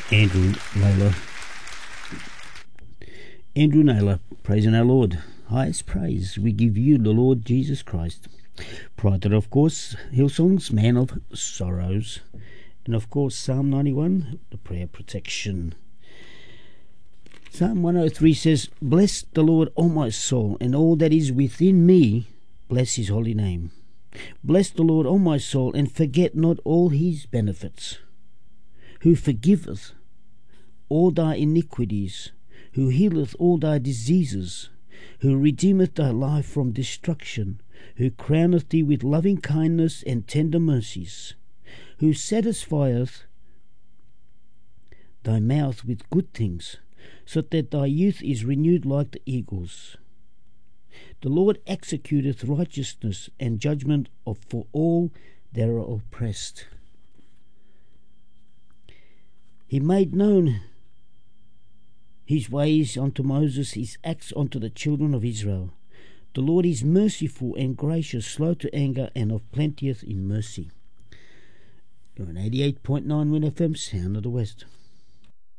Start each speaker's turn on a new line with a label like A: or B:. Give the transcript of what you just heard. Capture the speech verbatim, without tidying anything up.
A: Andrew Naylor. Andrew Naylor, praising our Lord. Highest praise we give you, the Lord Jesus Christ. Prior to that, of course, Hillsong's Man of Sorrows. And of course, Psalm ninety-one, the prayer protection. Psalm one oh three says, "Bless the Lord, O my soul, and all that is within me, bless his holy name. Bless the Lord, O my soul, and forget not all his benefits, who forgiveth all thy iniquities, who healeth all thy diseases, who redeemeth thy life from destruction, who crowneth thee with loving kindness and tender mercies, who satisfieth thy mouth with good things, so that thy youth is renewed like the eagles. The Lord executeth righteousness and judgment of, for all that are oppressed. He made known his ways unto Moses, his acts unto the children of Israel. The Lord is merciful and gracious, slow to anger, and of plenteous in mercy." You're on eighty-eight point nine Win F M, Sound of the West.